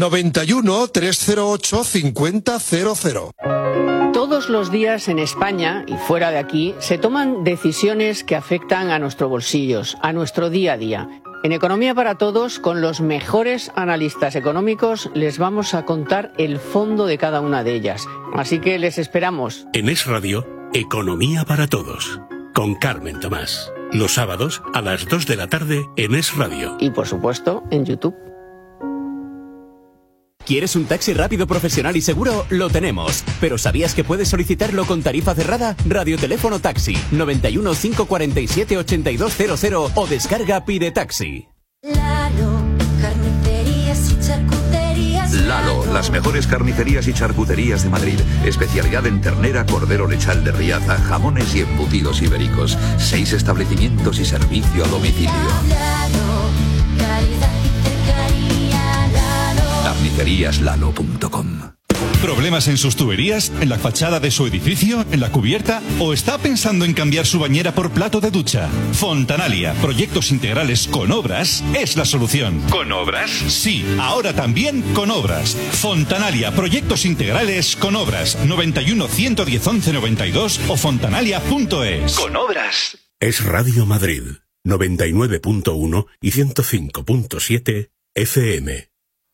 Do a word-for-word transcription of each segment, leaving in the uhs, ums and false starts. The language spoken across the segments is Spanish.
noventa y uno, trescientos ocho, cincuenta cero cero. Todos los días en España y fuera de aquí se toman decisiones que afectan a nuestros bolsillos, a nuestro día a día. En Economía para Todos, con los mejores analistas económicos, les vamos a contar el fondo de cada una de ellas. Así que les esperamos. En Es Radio, Economía para Todos, con Carmen Tomás. Los sábados a las dos de la tarde en Es Radio. Y por supuesto, en YouTube. ¿Quieres un taxi rápido, profesional y seguro? Lo tenemos. ¿Pero sabías que puedes solicitarlo con tarifa cerrada? Radioteléfono Taxi, noventa y uno, cinco cuarenta y siete, ochenta y dos cero cero o descarga Pide Taxi. Lalo, carnicerías y charcuterías. Lalo, las mejores carnicerías y charcuterías de Madrid. Especialidad en ternera, cordero lechal de Riaza, jamones y embutidos ibéricos. Seis establecimientos y servicio a domicilio. Lalo, calidad y cercanía. Lalo. carnicerías lalo punto com. ¿Problemas en sus tuberías? ¿En la fachada de su edificio? ¿En la cubierta? ¿O está pensando en cambiar su bañera por plato de ducha? Fontanalia, proyectos integrales con obras, es la solución. ¿Con obras? Sí, ahora también con obras. Fontanalia, proyectos integrales con obras. noventa y uno, ciento diez, once noventa y dos o fontanalia punto es. Con obras. Es Radio Madrid, noventa y nueve punto uno y ciento cinco punto siete F M.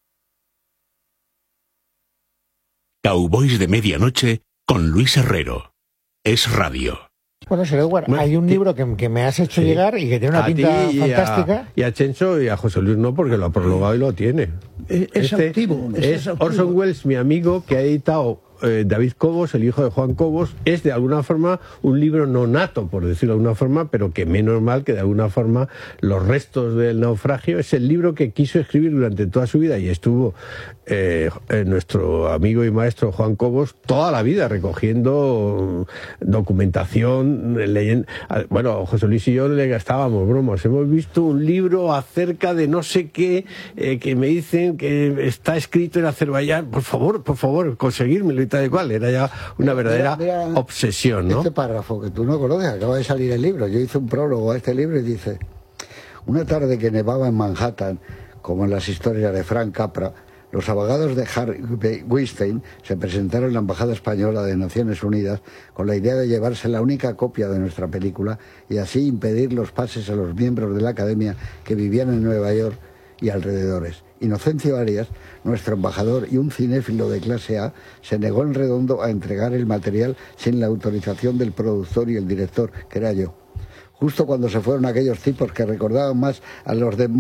Cowboys de Medianoche con Luis Herrero. Es Radio. Bueno, señor Edward, bueno, hay un libro que, que me has hecho sí. llegar y que tiene una a pinta ti y fantástica. A, y a Chencho y a José Luis no, porque lo ha prologado y lo tiene. Es, es este activo. Es, es activo. Orson Welles, mi amigo, que ha editado eh, David Cobos, el hijo de Juan Cobos. Es de alguna forma un libro no nato, por decirlo de alguna forma, pero que menos mal que de alguna forma los restos del naufragio. Es el libro que quiso escribir durante toda su vida y estuvo eh, nuestro amigo y maestro Juan Cobos toda la vida recogiendo documentación, leyendo. Bueno, José Luis y yo le gastábamos bromas. Hemos visto un libro acerca de no sé qué, eh, que me dicen que está escrito en Azerbaiyán. Por favor, por favor, conseguírmelo y tal y cual. Era ya una verdadera mira, mira, obsesión, ¿no? Este párrafo que tú no conoces, acaba de salir el libro. Yo hice un prólogo a este libro y dice: una tarde que nevaba en Manhattan, como en las historias de Frank Capra, los abogados de Harvey Weinstein se presentaron en la Embajada Española de Naciones Unidas con la idea de llevarse la única copia de nuestra película y así impedir los pases a los miembros de la Academia que vivían en Nueva York y alrededores. Inocencio Arias, nuestro embajador y un cinéfilo de clase A, se negó en redondo a entregar el material sin la autorización del productor y el director, que era yo. Justo cuando se fueron aquellos tipos que recordaban más a los de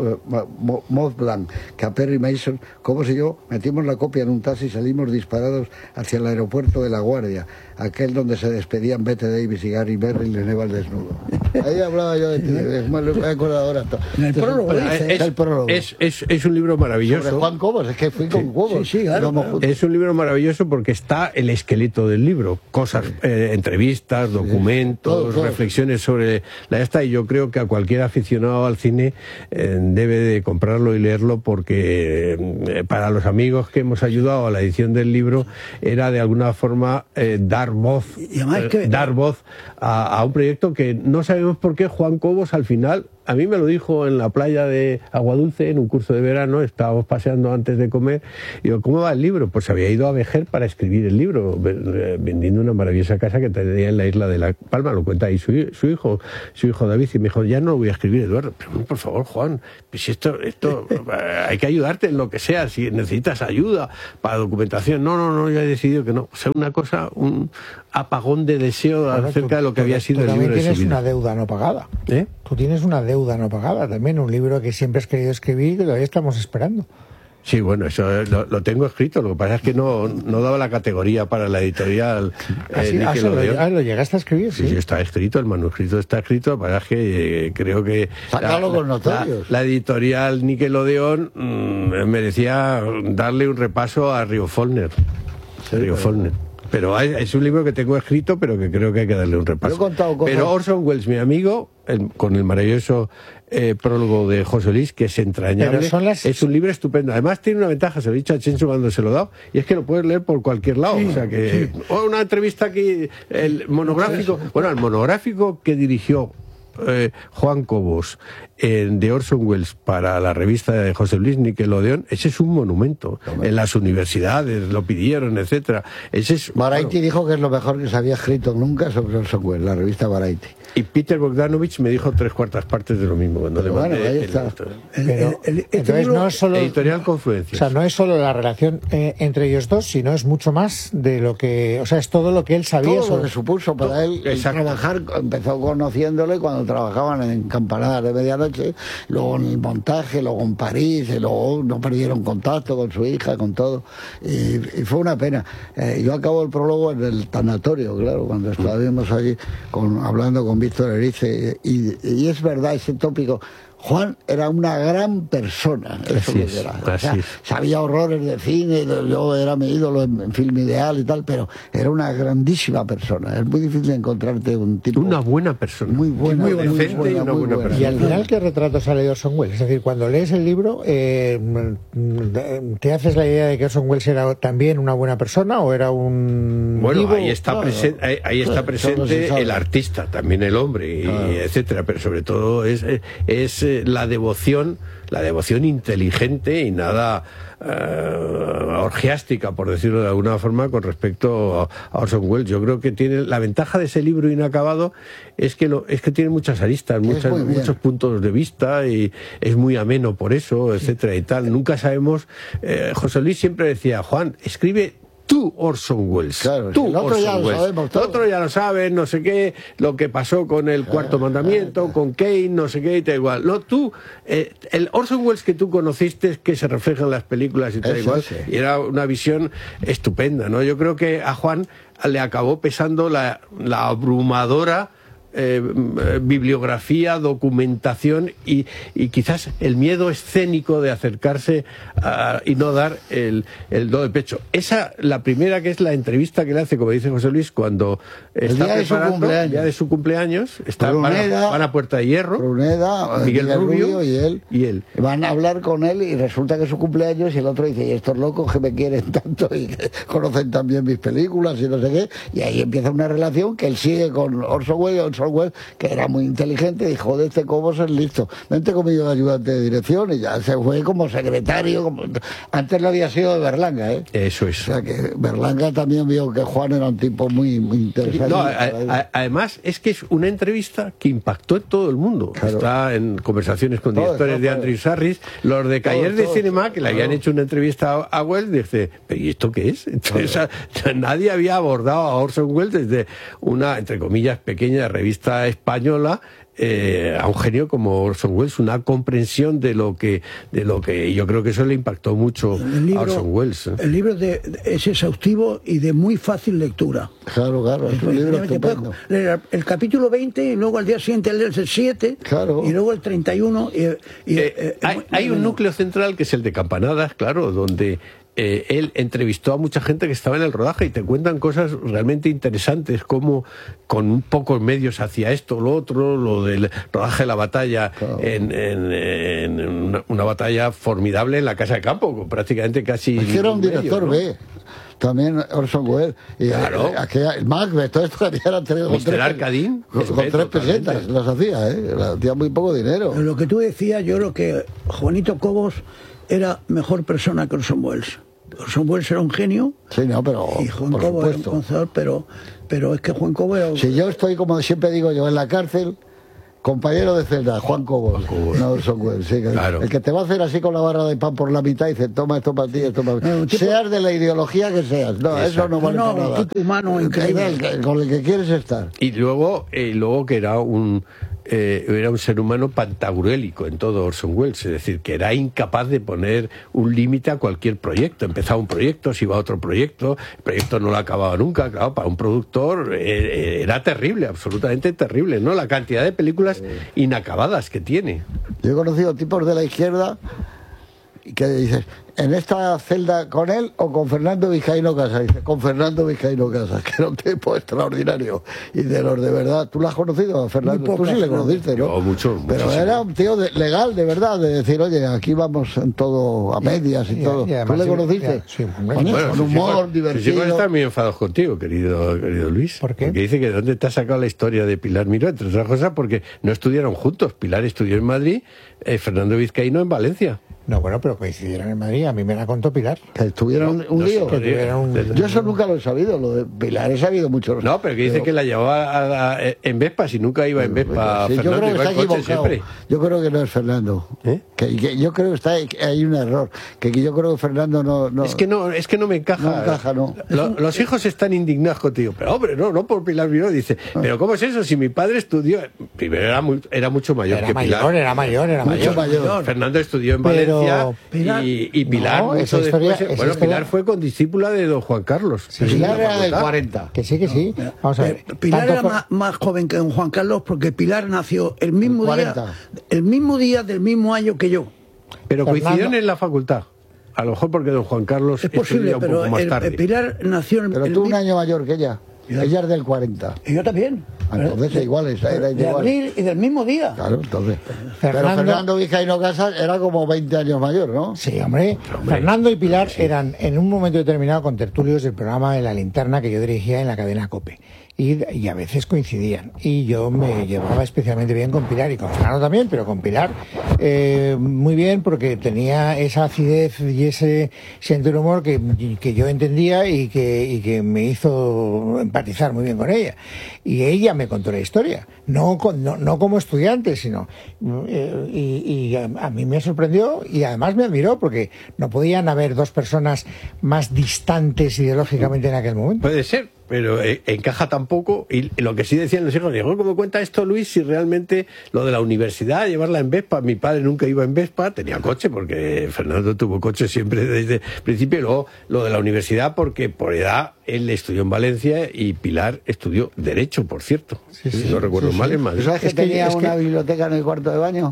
Mont Blanc que a Perry Mason, Cobos y yo metimos la copia en un taxi y salimos disparados hacia el aeropuerto de La Guardia, aquel donde se despedían Bette Davis y Gary Merrill en Eva al desnudo. Ahí hablaba yo de ti, me he acordado ahora. En el prólogo, es, es, el prólogo. Es, es, es un libro maravilloso. Sobre Juan Cobos, es que fui con sí, Cobos. Sí, sí, claro, claro. Es un libro maravilloso porque está el esqueleto del libro, cosas, eh, entrevistas, documentos, todo, todo. reflexiones sobre la esta, y yo creo que a cualquier aficionado al cine eh, debe de comprarlo y leerlo porque eh, para los amigos que hemos ayudado a la edición del libro era de alguna forma eh, dar voz, y además que... eh, dar voz a, a un proyecto que no sabemos por qué Juan Cobos al final. A mí me lo dijo en la playa de Aguadulce, en un curso de verano, estábamos paseando antes de comer, y digo, ¿cómo va el libro? Pues había ido a Vejer para escribir el libro, vendiendo una maravillosa casa que tenía en la isla de La Palma, lo cuenta ahí su, su hijo, su hijo David, y me dijo, ya no lo voy a escribir, Eduardo. Pero por favor, Juan, pues si esto, esto hay que ayudarte en lo que sea, si necesitas ayuda para documentación. No, no, no, yo he decidido que no. O sea, una cosa, un apagón de deseo bueno, acerca tú, de lo que tú, había sido el libro de su vida. Tú tienes una deuda no pagada. ¿Eh? Tú tienes una deuda no pagada también, un libro que siempre has querido escribir y que todavía estamos esperando. Sí, bueno, eso lo, lo tengo escrito, lo que pasa es que no, no daba la categoría para la editorial. ¿Ah, sí? eh, ¿Ah, lo, ah, lo llegaste a escribir? Sí, sí, está escrito, el manuscrito está escrito, lo que pasa es que eh, creo que... Sácalo con notorios. La, la editorial Nickelodeon mmm, merecía darle un repaso a Rio Follner. Sí, Rio Follner. Pero es un libro que tengo escrito, pero que creo que hay que darle un repaso. Pero Orson Welles, mi amigo, el, con el maravilloso eh, prólogo de José Luis, que es entrañable, las... es un libro estupendo. Además tiene una ventaja, se lo he dicho a Chencho cuando se lo he dado, y es que lo puedes leer por cualquier lado. Sí, o sea que... Sí. O una entrevista aquí, el monográfico... Bueno, el monográfico que dirigió eh, Juan Cobos en de Orson Welles para la revista de José Luis Nickelodeon, ese es un monumento. En las universidades lo pidieron, etcétera. Ese es, Variety bueno, dijo que es lo mejor que se había escrito nunca sobre Orson Welles, la revista Variety. y Peter Bogdanovich me dijo tres cuartas partes de lo mismo cuando le Bueno, mandé ahí el está. dato. Pero, el- el- este entonces libro- no es solo, Editorial Confluencia. o sea, no es solo la relación eh, entre ellos dos, sino es mucho más de lo que, o sea, es todo lo que él sabía Todo lo sobre- que supuso para él el Exacto. trabajar, empezó conociéndole cuando trabajaban en Campanadas de Medianoche, luego en el montaje, luego en París, y luego no perdieron contacto con su hija, con todo, y, y fue una pena. Eh, yo acabo el prólogo en el tanatorio, claro, cuando estábamos allí con, hablando con Víctor Erice, y, y es verdad ese tópico. Juan era una gran persona, eso Así es lo es, que era. así O sea, es. sabía horrores de cine, yo era mi ídolo en, en Film Ideal y tal, pero era una grandísima persona. Es muy difícil encontrarte un tipo Una buena persona. muy buena, Muy muy, decente buena, y una muy buena buena. Y al final, ¿qué retrato sale de Orson Welles? Es decir, cuando lees el libro, eh, mm, ¿te haces la idea de que Orson Welles era también una buena persona o era un Bueno, divo? ahí está, Claro. presen- ahí, ahí está Claro, eso no se presente sabe. el artista, también el hombre, y Claro. etcétera, pero sobre todo es, es eh, la devoción, la devoción inteligente y nada eh, orgiástica, por decirlo de alguna forma, con respecto a, a Orson Welles. Yo creo que tiene la ventaja de ese libro inacabado es que lo, es que tiene muchas aristas, muchas, muy bien. muchos puntos de vista y es muy ameno por eso, etcétera y tal. Nunca sabemos. eh, José Luis siempre decía, Juan, escribe tú Orson Welles. Claro, tú el otro ya Orson lo Welles. sabemos El todo. otro ya lo saben, no sé qué, lo que pasó con el cuarto mandamiento, con Kane, no sé qué, y tal igual. No, tú, eh, el Orson Welles que tú conociste, que se refleja en las películas y tal Ese, igual, ese. y era una visión estupenda, ¿no? Yo creo que a Juan le acabó pesando la, la abrumadora eh, bibliografía, documentación y, y quizás el miedo escénico de acercarse a- y no dar el, el do de pecho. Esa, la primera, que es la entrevista que le hace, como dice José Luis, cuando El está día de su preparando cumpleaños. el día de su cumpleaños, está, van, a, Pruneda, van a Puerta de Hierro, Pruneda, Miguel Miguel Rubio, Rubio y él. y él. Van a hablar con él y resulta que es su cumpleaños y el otro dice, y estos locos que me quieren tanto y que conocen también mis películas y no sé qué, y ahí empieza una relación que él sigue con Orson Welles, Orson Welles, que era muy inteligente, dijo, de este Cobos es listo, vente conmigo de ayudante de dirección, y ya se fue como secretario, como... antes lo había sido de Berlanga, ¿eh? Eso O es. sea que Berlanga también vio que Juan era un tipo muy, muy interesante. No, a- a- además es que es una entrevista que impactó en todo el mundo. Claro. Está en conversaciones con Todo, directores todo, de todo. Andrew Sarris, los de Cahiers de todo, Cinema, que le habían claro. hecho una entrevista a, a Welles, dice, ¿pero y esto qué es? Entonces, a- nadie había abordado a Orson Welles desde una, entre comillas, pequeña revista española, eh, a un genio como Orson Welles, una comprensión de lo que, de lo que, y yo creo que eso le impactó mucho El a libro, Orson Welles. ¿eh? el libro de- es exhaustivo y de muy fácil lectura. Claro, claro, es un libro Efectivamente, puedes estupendo. leer el capítulo veinte y luego al día siguiente leer el siete Claro. y luego el treinta y uno. Y, y, Eh, eh, hay, muy- hay muy un bueno. núcleo central que es el de Campanadas, claro, donde eh, él entrevistó a mucha gente que estaba en el rodaje y te cuentan cosas realmente interesantes, como con un pocos medios hacía esto, lo otro, lo del rodaje de la batalla, Claro. en, en- en una, una batalla formidable en la Casa de Campo, con prácticamente casi... Es que era un ningún medio, director ¿no? B. También Orson Welles. Y, Claro. eh, aquella- el Macbeth, todo esto que era tres, con mister tres, Arkadin, con, es con B, tres totalmente. pesetas las hacía, ¿eh? Hacía muy poco dinero. Pero lo que tú decías, yo creo que Juanito Cobos era mejor persona que Orson Welles. Orson Welles era un genio Sí, no, pero y Juan por Cobos era un supuesto. conocedor, pero, pero es que Juan Cobos era... Si yo estoy, como siempre digo yo, en la cárcel, compañero de celda, Juan Cobos, no Orson Welles, sí, que- Claro. el que te va a hacer así con la barra de pan por la mitad y dice, toma esto para ti, esto para ti. No, un tipo- Seas de la ideología que seas, no, eso Exacto. no vale No, no, para un nada. tipo humano increíble. El que- con el que quieres estar. Y luego, eh, luego que era un eh, era un ser humano pantagruélico en todo Orson Welles, es decir, que era incapaz de poner un límite a cualquier proyecto. Empezaba un proyecto, se iba a otro proyecto, el proyecto no lo acababa nunca, claro, para un productor eh, eh, era terrible, absolutamente terrible, ¿no? La cantidad de películas inacabadas que tiene. Yo he conocido tipos de la izquierda y que dices, ¿en esta celda con él o con Fernando Vizcaíno Casas? Dice, con Fernando Vizcaíno Casas, que era un tipo extraordinario. Y de los de verdad, ¿tú lo has conocido a Fernando? Tú sí le conociste, ¿no? Yo, mucho, Pero muchísimo. era un tío de- legal, de verdad, de decir, oye, aquí vamos en todo a medias y, y- todo. y además ¿Tú le sí, conociste? ya, sí, hombre. Con, Bueno, con sus humor, hijos- sus divertido. hijos están muy enfadados contigo, querido, querido Luis. ¿Por qué? Porque dice que de dónde te has sacado la historia de Pilar Miró, entre otras cosas, porque no estudiaron juntos. Pilar estudió en Madrid, eh, Fernando Vizcaíno en Valencia. No, bueno, pero coincidieron en Madrid. A mí me la contó Pilar. Que tuvieron un no lío. sé, Que tuvieron un- Yo eso nunca lo he sabido, lo de Pilar he sabido mucho. No, pero que dice que la llevaba a- a- en Vespa, si nunca iba en Vespa. Sí, yo Fernando, creo que iba está en coche equivocado. siempre. Yo creo que no es Fernando. ¿Eh? Que, que yo creo que está que hay un error. Que, que yo creo que Fernando no. no Es que no, es que no me encaja. No encaja, no. Lo- los hijos están indignados contigo. Pero hombre, no, no por Pilar Miró. Dice, pero ¿cómo es eso? Si mi padre estudió, primero era, muy- era mucho mayor Era que mayor, Pilar. era mayor, era Mucho mayor. mayor. Fernando estudió en Pero Valencia Pilar- y, y Pilar No, mucho esa historia- después. esa Bueno, historia- Pilar fue condiscípula de don Juan Carlos. Sí, en Pilar la era del facultad. cuarenta. Que sí, que sí. Vamos a ver. Eh, Pilar Tanto era fue- más, más joven que don Juan Carlos porque Pilar nació el mismo El día, cuarenta. el mismo día del mismo año que yo. Pero Fernando- coincidieron en la facultad. A lo mejor porque don Juan Carlos Es posible, estudia un pero poco más el- tarde. el Pilar nació en Pero el tú un mi- año mayor que ella. Ella es del cuarenta. Y yo también. Ah, entonces De- igual, esa era de igual. abril y del mismo día. Claro, entonces. Pero Fernando- Fernando Vizcaíno Casas era como veinte años mayor, ¿no? Sí, hombre. Fernando y Pilar eran en un momento determinado contertulios del programa de La Linterna que yo dirigía en la cadena COPE. Y, y a veces coincidían. Y yo me llevaba especialmente bien con Pilar y con Fernando también, pero con Pilar eh, muy bien porque tenía esa acidez y ese sentido del humor que, que yo entendía y que, y que me hizo empatizar muy bien con ella. Y ella me contó la historia, no, con- no, no como estudiante, sino... eh, y y a, a mí me sorprendió y además me admiró porque no podían haber dos personas más distantes ideológicamente en aquel momento. Puede ser, pero eh, encaja tampoco. Y lo que sí decían los hijos, digo, ¿cómo cuenta esto Luis si realmente lo de la universidad, llevarla en Vespa? Mi padre nunca iba en Vespa, tenía coche porque Fernando tuvo coche siempre desde el principio. Y luego lo de la universidad porque por edad él estudió en Valencia y Pilar estudió Derecho, por cierto. Sí, sí, si no recuerdo sí, mal, sí. en Madrid. ¿Sabes que Es que- tenía es que- una biblioteca en el cuarto de baño?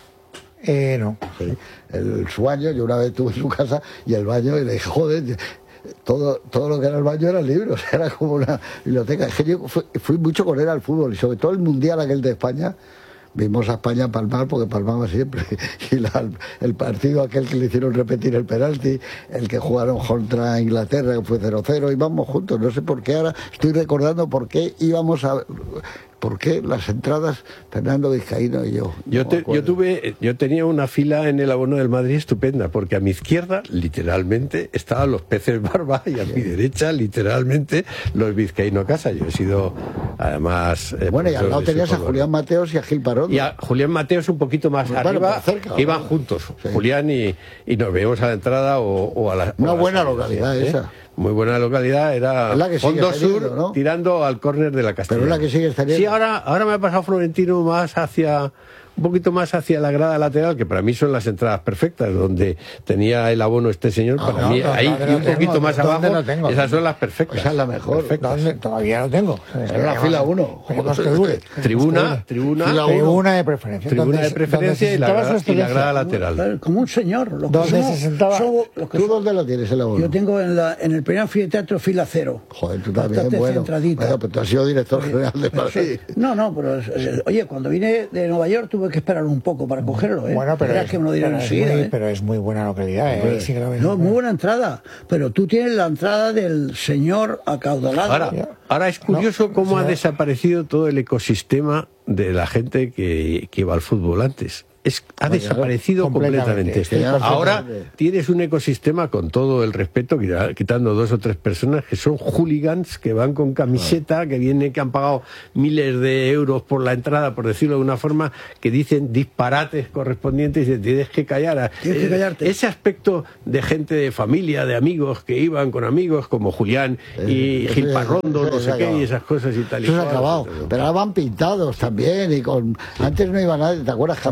Eh, no. Sí. El, su baño, yo una vez estuve en su casa y el baño, y le dije, joder, todo, todo lo que era el baño eran libros, era como una biblioteca. Es que yo fui, fui mucho con él al fútbol y sobre todo el mundial aquel de España. Vimos a España palmar porque palmaba siempre. Y la- el partido aquel que le hicieron repetir el penalti, el que jugaron contra Inglaterra, que fue cero cero, íbamos juntos. No sé por qué ahora estoy recordando por qué íbamos a... ¿Por qué las entradas Fernando Vizcaíno y yo? Yo, No te- me acuerdo. yo tuve, yo tenía una fila en el abono del Madrid estupenda, porque a mi izquierda, literalmente, estaban los peces barba y a mi derecha, literalmente, los Vizcaíno Casa. Yo he sido, además... eh, Bueno, y al profesor lado de tenías a psicólogo. Julián Mateos y a Gil Parón. Y a Julián Mateos un poquito más Bueno, arriba, pero cerca, que iban ¿no? juntos, Sí. Julián y, y nos veíamos a la entrada o, o a la... Una o a la buena salida, localidad ¿eh? esa. Muy buena localidad, era Es la que Fondo sigues teniendo, Sur, ¿no? tirando al córner de la Castilla. Pero es la que sigues teniendo. Sí, ahora, ahora me ha pasado Florentino más hacia... un poquito más hacia la grada lateral, que para mí son las entradas perfectas, donde tenía el abono este señor, para no, mí no, ahí ¿dónde y lo un tengo? poquito más ¿Dónde abajo, lo tengo? esas son las perfectas. Esa es la mejor. Perfectas. ¿Dónde? Todavía lo tengo. Era la fila uno. Esperemos que dure. Tribuna, tribuna, Fila Tribuna de preferencia. tribuna Donde- de preferencia donde y la, se sentaba grada, su y la excelencia. grada lateral. Como un señor. Lo que ¿Dónde somos- se sentaba? somos los que ¿Tú somos- dónde lo tienes el abono? Yo tengo en, la, en el primer anfiteatro fila cero. Joder, tú también, Bastante bueno. centradita. Bueno, pero tú has sido director general de Madrid. No, no, pero eh, oye, cuando vine de Nueva York tuve que esperar un poco para cogerlo, ¿eh? Bueno, pero Verás es, que me lo dieron pero, es enseguida, muy, ¿eh? pero es muy buena localidad. ¿eh? Ahí sí que lo ves. No, muy buena entrada, pero tú tienes la entrada del señor acaudalado. Ahora, ahora es curioso No, cómo ha señor. desaparecido todo el ecosistema de la gente que, que iba al fútbol antes. Es, ha Bueno, desaparecido completamente, completamente. estoy Ahora perfectamente. tienes un ecosistema con todo el respeto, quita- quitando dos o tres personas que son hooligans, que van con camiseta, que vienen, que han pagado miles de euros por la entrada, por decirlo de una forma, que dicen disparates correspondientes y te tienes que callar. Tienes que Eh, callarte. Ese aspecto de gente de familia, de amigos, que iban con amigos como Julián y Eso Gil ya- Parrondo, eso no ya sé se qué, acabó. y esas cosas y tal y Eso se ha cual. acabado. Pero ahora van pintados también y con... Antes no iba nadie, ¿te acuerdas? Bueno, y a la Camisetas,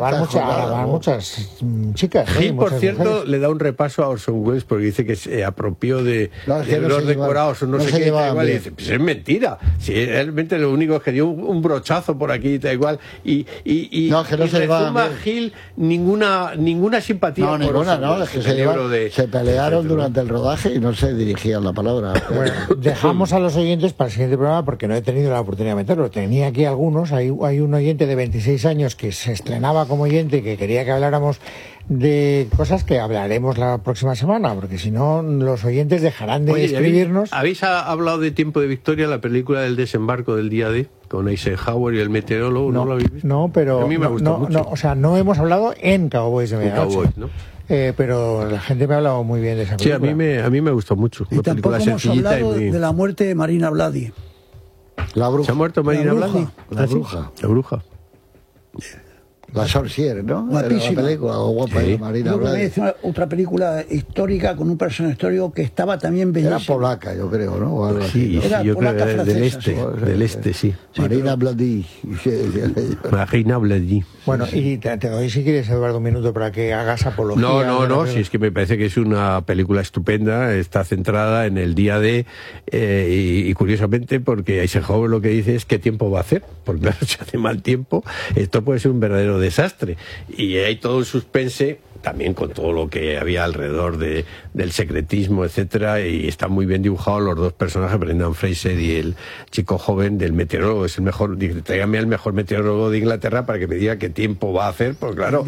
van, mucha, ahora van muchas mm, chicas. ¿no? Gil, por Muchas cierto, mujeres. le da un repaso a Orson Welles porque dice que se apropió de, No, es que de no los se llevan- decorados o no, no sé se qué, llevaban tal igual, y bien. dice, pues es mentira. Si realmente lo único es que dio un, un brochazo por aquí y tal igual. Y, y, y, No, es que no y se llevaban rezuma bien. Gil ninguna, ninguna simpatía No, por ninguna, Orson no, Welles, es que el se, llevan- libro de- se pelearon etcétera. durante el rodaje y no se dirigían la palabra. Bueno, dejamos a los oyentes para el siguiente programa porque no he tenido la oportunidad de meterlo. Tenía aquí algunos. Hay, hay un oyente de veintiséis años que se estrenaba como oyente y que quería que habláramos de cosas que hablaremos la próxima semana, porque si no, los oyentes dejarán de Oye, ¿y escribirnos. ¿Habéis, habéis ha- hablado de Tiempo de Victoria, la película del desembarco del día D, con Eisenhower y el meteorólogo? ¿No, lo habéis visto? No, pero. A mí me no, gustó no, mucho. no, o sea, no hemos hablado en Cowboys de Un Medianoche. Cowboy, ¿no? Eh, pero la gente me ha hablado muy bien de esa Sí, película. a mí me, a mí me gustó mucho. Y Una tampoco película hemos sencillita y hablado muy... de la muerte de Marina Bladi. La bruja. ¿Se ha muerto Marina La bruja. Blandi? La ¿Ah, sí? bruja. La bruja. La Sorcier, ¿no? Guapísima. Era la película, o guapa Sí. de Marina Yo creo que Bladi. hizo una- otra película histórica con un personaje histórico que estaba también Era bellísimo. polaca, yo creo, ¿no? O algo así, Sí, ¿no? sí, Era yo creo polaca que del francesa, este, sí. del este, sí. Marina Bladi. Marina Blandi. Bueno, y te, te doy si quieres, Eduardo, un minuto para que hagas apología. No, no, de la no, película. si es que me parece que es una película estupenda, está centrada en el día de, eh, y, y curiosamente porque Eisenhower lo que dice es qué tiempo va a hacer, porque claro, si hace mal tiempo, esto puede ser un verdadero desastre. Y hay todo un suspense, también con todo lo que había alrededor de, del secretismo, etcétera, y están muy bien dibujados los dos personajes, Brendan Fraser y el chico joven del meteorólogo. Es el mejor, dice, tráigame al mejor meteorólogo de Inglaterra para que me diga qué tiempo va a hacer, porque claro,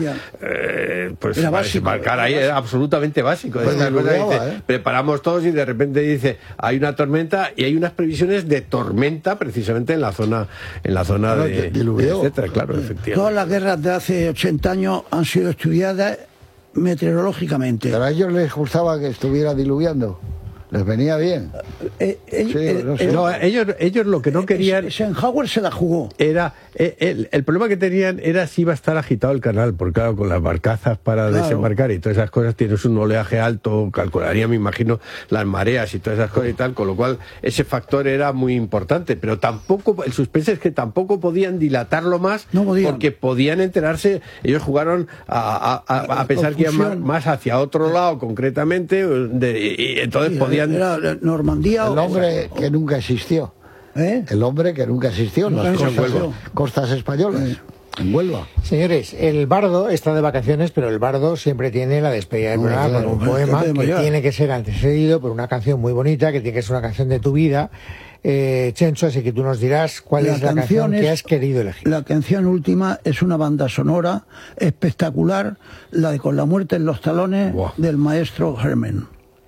eh, pues Era para básico, desembarcar era ahí básico. era absolutamente básico. Pues Esta cosa diluviaba, dice, ¿eh? preparamos todos y de repente dice, hay una tormenta y hay unas previsiones de tormenta precisamente en la zona, en la zona Claro, de, diluvió. etcétera, claro, efectivamente. Todas las guerras de hace ochenta años han sido estudiadas meteorológicamente. Pero a ellos les gustaba que estuviera diluviando. Les venía bien. Eh, eh, Sí, eh, no sé. eh, No, ellos, ellos lo que no querían Eisenhower se la jugó. era eh, el, el problema que tenían era si iba a estar agitado el canal, porque claro, con las barcazas para Claro. desembarcar y todas esas cosas tienes un oleaje alto, calcularía, me imagino, las mareas y todas esas cosas y tal, con lo cual ese factor era muy importante, pero tampoco, el suspense es que tampoco podían dilatarlo más, No podían. porque podían enterarse, ellos jugaron a, a- a- a pensar que iban más, Confusión. más hacia otro lado concretamente, de- y, y entonces Sí, podían... era Normandía El o- hombre que nunca existió. ¿Eh? El hombre que nunca existió en las Nunca costas, existió. costas españolas. En Huelva. Señores, el bardo está de vacaciones, pero el bardo siempre tiene la despedida del Hombre, programa claro, con un poema el que tema ya. tiene que ser antecedido por una canción muy bonita, que tiene que ser una canción de tu vida. Eh, Chencho, así que tú nos dirás cuál es la canción es- que has querido elegir. La canción última es una banda sonora espectacular, la de Con la muerte en los talones Buah. del maestro Hermen.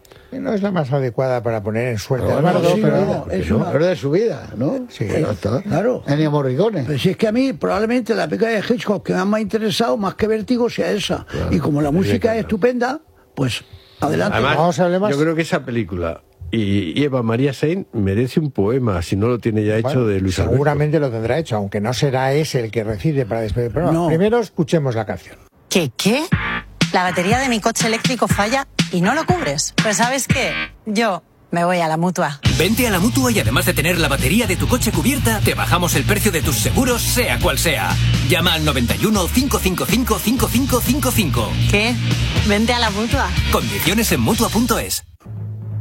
No es la más adecuada para poner en suerte Pero al bueno, bardo, sí, pero no, es No, una- pero de su vida, ¿no? Sí. Pues ya está. Claro. Ennio Morricone. Pero si es que a mí probablemente la película de Hitchcock que más me ha interesado, más que Vértigo, sea esa. Y como la música es estupenda, pues adelante. Además, Vamos a hablar más. yo creo que esa película y y Eva María Saint merece un poema, si no lo tiene ya hecho, Bueno, de Luis Alberto. seguramente lo tendrá hecho, aunque no será ese el que recite para despedir el programa. No. Primero escuchemos la canción. ¿Qué qué? La batería de mi coche eléctrico falla y no lo cubres. Pues ¿sabes qué? Yo me voy a la Mutua. Vente a la Mutua y además de tener la batería de tu coche cubierta, te bajamos el precio de tus seguros, sea cual sea. Llama al noventa y uno, cinco cinco cinco, cinco cinco cinco cinco. ¿Qué? Vente a la Mutua. Condiciones en Mutua punto es.